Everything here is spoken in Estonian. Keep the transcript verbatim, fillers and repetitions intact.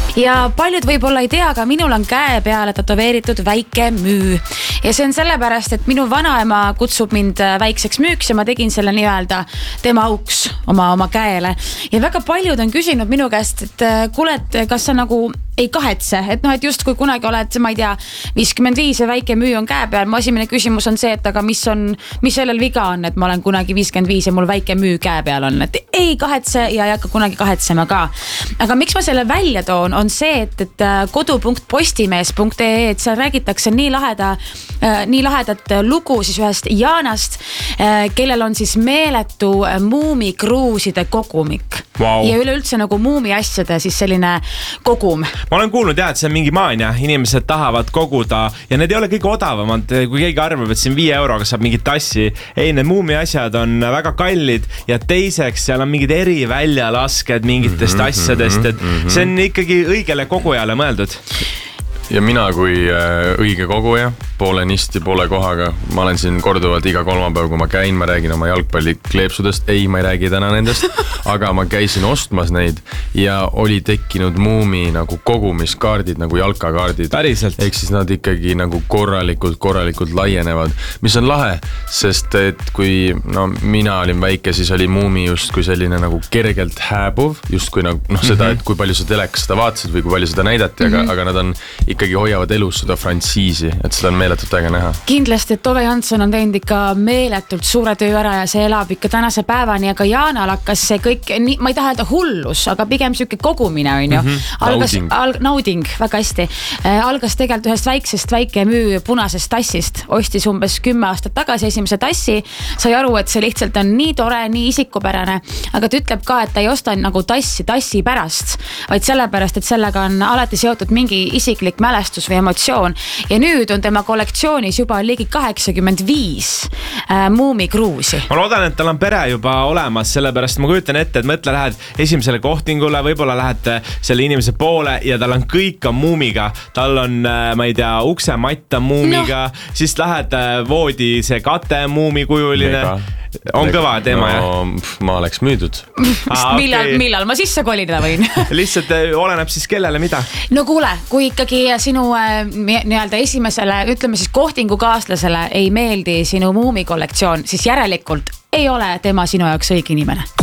ja paljud võib-olla ei tea, aga minul on käe peale tätoveeritud väike müü. Ja see on sellepärast, et minu vanaema kutsub mind väikseks müüks ja ma tegin selle nii-öelda tema auks oma, oma käele. Ja väga paljud on küsinud minu käest, et kuule, et kas sa nagu ei kahetse, et noh, et just kui kunagi oled, ma ei tea, viiskümmend viis ja väike müü on käe peal, mu esimene küsimus on see, et aga mis on, mis sellel viga on, et ma olen kunagi viiskümmend viis ja mul väike müü käe peal on, et ei kahetse ja ei hakka kunagi kahetsema ka. Aga miks ma selle välja toon, on see, et, et kodu punkt postimees punkt ee, et seal räägitakse nii laheda, nii lahedat lugu siis ühest Jaanast, kellel on siis meeletu muumikruuside kogumik. Wow. Ja üleüldse nagu muumi asjade siis selline kogum. Ma olen kuulnud jah, et see on mingi maania, inimesed tahavad koguda ja need ei ole kõige odavamad, kui keegi arvab, et siin viie euroga saab mingit tassi. Ei, need muumi asjad on väga kallid ja teiseks seal on mingid eri väljalasked mingitest mm-hmm, asjadest, et mm-hmm. see on ikkagi õigele kogujale mõeldud. Ja mina kui õige koguja, poole nisti, poole kohaga, ma olen siin korduvalt iga kolmapäev, kui ma käin, ma räägin oma jalgpallikleepsudest, ei, ma ei räägi täna nendest, aga ma käisin ostmas neid ja oli tekkinud muumi nagu kogumiskaardid, nagu jalkakaardid. Päriselt. Ehk siis nad ikkagi nagu korralikult, korralikult laienevad, mis on lahe, sest et kui no, mina olin väike, siis oli muumi just kui selline nagu kergelt hääbuv, just kui nagu, noh, seda, et kui palju sa telekas seda vaatasid või kui palju seda näidati, aga, mm-hmm. aga nad on ikkagi hoiavad elus seda frantsiisi, et seda on meeletult äge näha. Kindlasti, et Tove Jansson on teinud ikka meeletult suure töö ära ja see elab ikka tänase päevani, aga Jaanal hakkas see kõik, ma ei taha öelda hullus, aga pigem siuke kogumine on ju. Mm-hmm. Algas, nauding. Al, nauding, väga hästi. Äh, algas tegelikult ühest väiksest väike müü punasest tassist, ostis umbes kümme aastat tagasi esimese tassi, sai aru, et see lihtsalt on nii tore, nii isikupärane, aga ta ütleb ka, et ta ei osta nagu tassi tassi pärast, vaid sellepärast, et sellega on alati seotud mingi isiklik mälestus või emotsioon ja nüüd on tema kollektsioonis juba ligi kaheksakümmend viis äh, muumikruusi. Ma loodan, et tal on pere juba olemas, sellepärast ma kujutan ette, et mõtle, lähed esimesele kohtingule, võib-olla lähed selle inimese poole ja tal on kõik on muumiga. Tal on, ma ei tea, uksematt on muumiga, no. Siis lähed voodi see kate muumikujuline. Mega. On Mega. Kõva teema, no, jah? Ma oleks müüdud. Ah, millal, okay. millal ma sisse kolida võin? Lihtsalt oleneb siis kellele mida? No kuule, kui ikkagi sinu nii-öelda esimesele, ütleme siis kohtingukaaslasele ei meeldi sinu muumi kollektsioon, siis järelikult ei ole tema sinu jaoks õige inimene.